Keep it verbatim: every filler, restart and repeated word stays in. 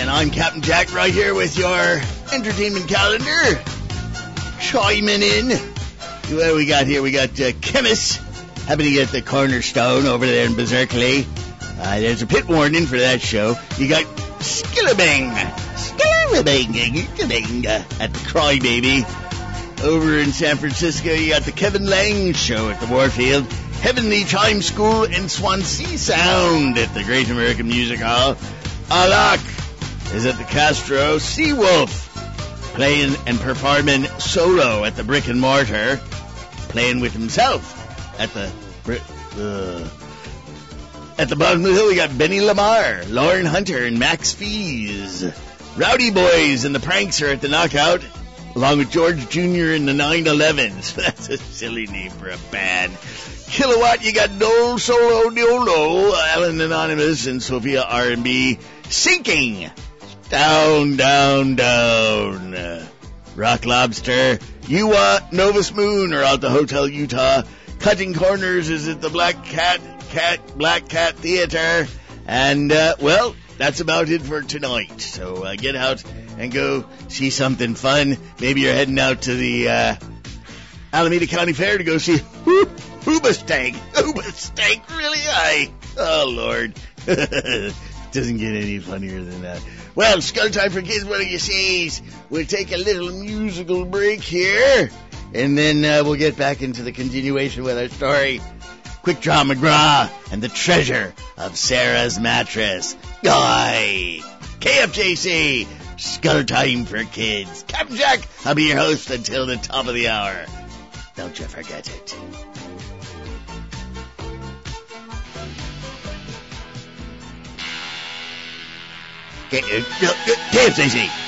And I'm Captain Jack right here with your entertainment calendar. Chiming in. What do we got here? We got uh, Chemist happening at the Cornerstone over there in Berserkley. Uh, there's a pit warning for that show. You got Skillabang. Skillabang. Skillabang uh, at the Crybaby. Over in San Francisco, you got the Kevin Lang Show at the Warfield. Heavenly Chime School and Swansea Sound at the Great American Music Hall. Alak is at the Castro. Seawolf playing and performing solo at the Brick and Mortar. Playing with himself at the uh, at the bottom of the hill. We got Benny Lamar, Lauren Hunter, and Max Fees. Rowdy Boys and the Pranks are at the Knockout, along with George Junior and the nine elevens. That's a silly name for a band. Kilowatt, you got No Solo Diolo, Alan Anonymous, and Sophia R and B. Sinking. Down, down, down. Uh, Rock Lobster. Uwa, Novus Moon are out the Hotel Utah. Cutting Corners is at the Black Cat, Cat, Black Cat Theater. And, uh, well, that's about it for tonight. So, uh, get out and go see something fun. Maybe you're heading out to the, uh, Alameda County Fair to go see Hooba Stank. Hooba Stank, really? I, oh, Lord. Doesn't get any funnier than that. Well, Skull Time for Kids, what do you say? We'll take a little musical break here, and then uh, we'll get back into the continuation with our story. Quick Draw McGraw and the treasure of Sarah's mattress. Aye. K F J C, Skull Time for Kids. Captain Jack, I'll be your host until the top of the hour. Don't you forget it. K F J C.